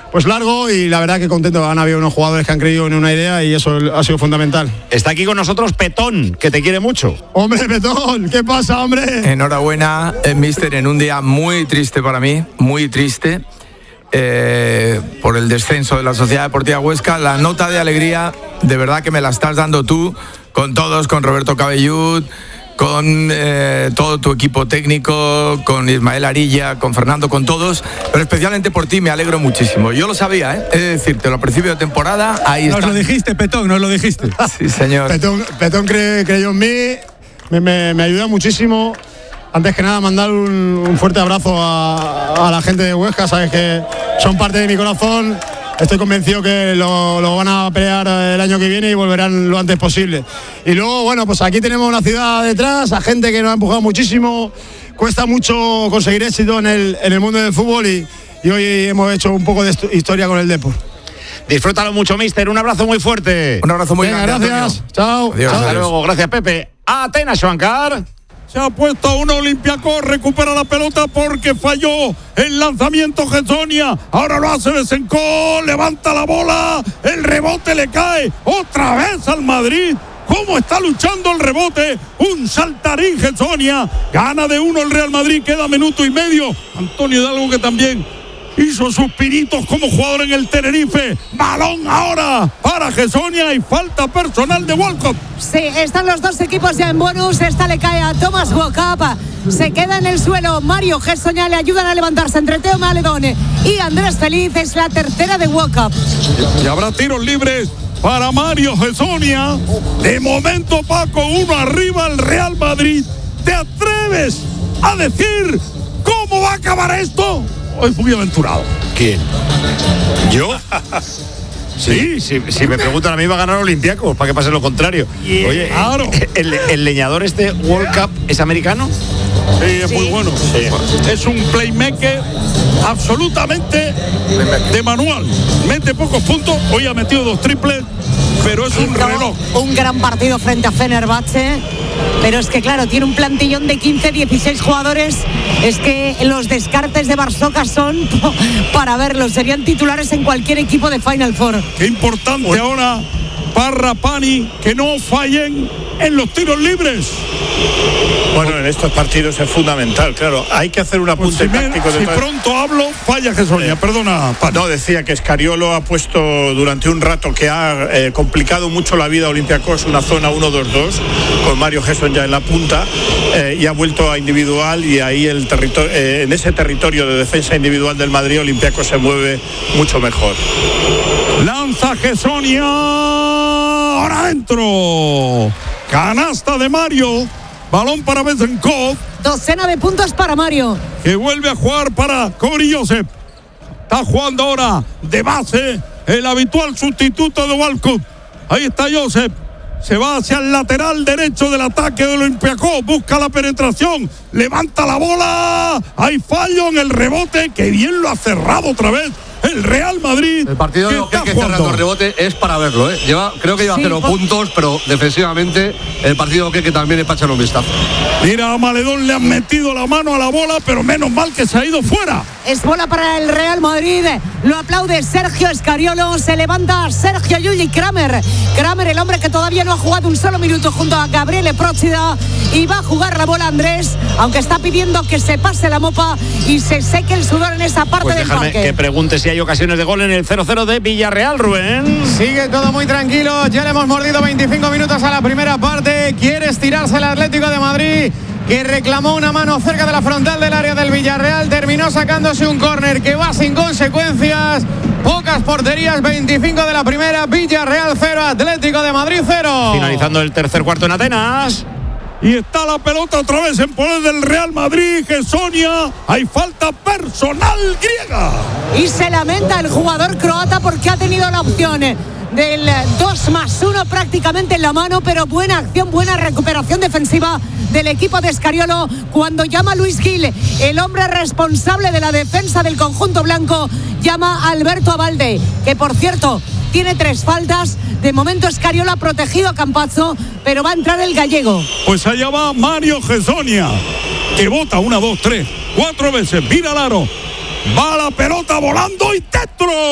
pues largo, y la verdad que contento. Han habido unos jugadores que han creído en una idea y eso ha sido fundamental. Está aquí con nosotros Petón, que te quiere mucho. Hombre, Petón, ¿qué pasa, hombre? Enhorabuena, mister, en un día muy triste para mí, muy triste, por el descenso de la Sociedad Deportiva Huesca. La nota de alegría, de verdad que me la estás dando tú, con todos, con Roberto Cabellud, con todo tu equipo técnico, con Ismael Arilla, con Fernando, con todos, pero especialmente por ti me alegro muchísimo. Yo lo sabía, he de decírtelo, a principio de temporada, ahí está. Nos lo dijiste, Petón, nos lo dijiste. Sí, señor. Petón creyó en mí, me ayuda muchísimo. Antes que nada, mandar un fuerte abrazo a la gente de Huesca, sabes que son parte de mi corazón. Estoy convencido que lo van a pelear el año que viene y volverán lo antes posible. Y luego, bueno, pues aquí tenemos una ciudad detrás, a gente que nos ha empujado muchísimo. Cuesta mucho conseguir éxito en el mundo del fútbol y hoy hemos hecho un poco de historia con el Depor. Disfrútalo mucho, mister. Un abrazo muy fuerte. Un abrazo muy grande. Gracias. Chao. Adiós. Hasta luego. Gracias, Pepe. Atenas, Joancar. Se ha puesto a un Olympiacos, recupera la pelota porque falló el lanzamiento Gessonia. Ahora lo hace Besenkov, levanta la bola, el rebote le cae otra vez al Madrid. ¿Cómo está luchando el rebote? Un saltarín Gessonia. Gana de 1 el Real Madrid, queda minuto y medio. Antonio Hidalgo, que también hizo sus pinitos como jugador en el Tenerife. Balón ahora para Gessonia y falta personal de Walcott. Sí, están los dos equipos ya en bonus. Esta le cae a Thomas Walcott. Se queda en el suelo Mario Gessonia, le ayudan a levantarse entre Teo Maledón y Andrés Feliz. Es la tercera de Walcott. Y habrá tiros libres para Mario Gessonia. De momento, Paco, 1 arriba el Real Madrid. ¿Te atreves a decir cómo va a acabar esto? Es muy aventurado. ¿Quién? ¿Yo? Sí, si me preguntan a mí va a ganar Olympiacos, para que pase lo contrario. Oye, claro. ¿El leñador este World Cup es americano? Sí, es muy bueno. Sí. Es un playmaker absolutamente de manual. Mete pocos puntos, hoy ha metido 2 triples, pero es un reloj. Un gran partido frente a Fenerbahce, pero es que claro, tiene un plantillón de 15, 16 jugadores. Es que los descartes de Barsoca son para verlos, serían titulares en cualquier equipo de Final Four. Qué importante ahora Parra, Pani, que no fallen en los tiros libres. Bueno, en estos partidos es fundamental, claro. Hay que hacer un apunte táctico. Si pronto hablo, falla Gessonia, perdona, Pani. No, decía que Scariolo ha puesto durante un rato que ha complicado mucho la vida a Olympiacos, una zona 1-2-2, con Mario Gessonia en la punta, y ha vuelto a individual, y ahí en ese territorio de defensa individual del Madrid, Olympiacos se mueve mucho mejor. Lanza Gessonia, ahora adentro. Canasta de Mario. Balón para Besenkov. Docena de puntos para Mario, que vuelve a jugar para Cory Joseph. Está jugando ahora de base el habitual sustituto de Walcott. Ahí está Joseph. Se va hacia el lateral derecho del ataque de Olympiacos. Busca la penetración. Levanta la bola. Hay fallo en el rebote. Que bien lo ha cerrado otra vez el Real Madrid. El partido de que cerrando el rebote es para verlo, ¿eh? Creo que lleva 0 puntos, pero defensivamente el partido que también es para echarle un vistazo. Mira, a Maledón le han metido la mano a la bola, pero menos mal que se ha ido fuera. Es bola para el Real Madrid. Lo aplaude Sergio Scariolo. Se levanta Sergio Llull y Kramer, el hombre que todavía no ha jugado un solo minuto junto a Gabriele Procida, y va a jugar la bola Andrés, aunque está pidiendo que se pase la mopa y se seque el sudor en esa parte del parque. Que pregunte si hay ocasiones de gol en el 0-0 de Villarreal, Rubén. Sigue todo muy tranquilo, ya le hemos mordido 25 minutos a la primera parte. Quiere estirarse el Atlético de Madrid, que reclamó una mano cerca de la frontal del área del Villarreal. Terminó sacándose un córner que va sin consecuencias. Pocas porterías, 25 de la primera. Villarreal 0, Atlético de Madrid 0. Finalizando el tercer cuarto en Atenas. Y está la pelota otra vez en poder del Real Madrid. Gessonia, hay falta personal griega. Y se lamenta el jugador croata porque ha tenido la opción del 2+1 prácticamente en la mano, pero buena acción, buena recuperación defensiva del equipo de Scariolo cuando llama a Luis Gil, el hombre responsable de la defensa del conjunto blanco, llama a Alberto Abalde, que por cierto tiene 3 faltas. De momento Scariolo ha protegido a Campazzo, pero va a entrar el gallego. Pues allá va Mario Gessonia, que bota 1, 2, 3, 4 veces, mira al aro, va la pelota volando y tetro.